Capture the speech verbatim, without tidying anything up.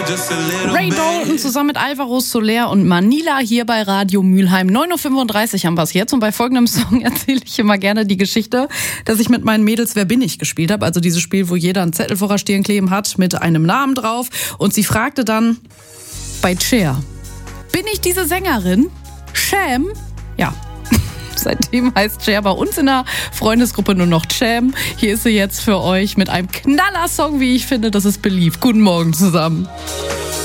Ray Dalton zusammen mit Alvaro Soler und Manila hier bei Radio Mülheim. neun Uhr fünfunddreißig haben wir es jetzt und bei folgendem Song erzähle ich immer gerne die Geschichte, dass ich mit meinen Mädels Wer bin ich gespielt habe. Also dieses Spiel, wo jeder einen Zettel vor der Stirn kleben hat mit einem Namen drauf. Und sie fragte dann bei Cher, bin ich diese Sängerin? Cham? Ja. Seitdem heißt Cher bei uns in der Freundesgruppe nur noch Cham. Hier ist sie jetzt für euch mit einem Knaller-Song, wie ich finde, das ist beliebt. Guten Morgen zusammen.